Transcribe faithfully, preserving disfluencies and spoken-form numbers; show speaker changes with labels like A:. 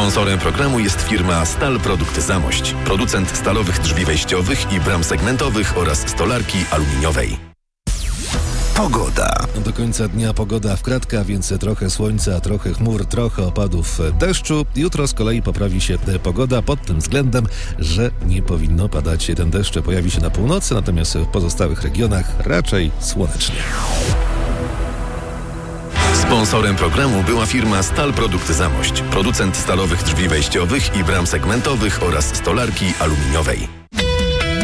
A: Sponsorem programu jest firma Stal Produkt Zamość, producent stalowych drzwi wejściowych i bram segmentowych oraz stolarki aluminiowej.
B: Pogoda.
C: Do końca dnia pogoda w kratka, więc trochę słońca, trochę chmur, trochę opadów deszczu. Jutro z kolei poprawi się pogoda pod tym względem, że nie powinno padać. Ten deszcz pojawi się na północy, natomiast w pozostałych regionach raczej słonecznie.
A: Sponsorem programu była firma Stal Produkt Zamość, producent stalowych drzwi wejściowych i bram segmentowych oraz stolarki aluminiowej.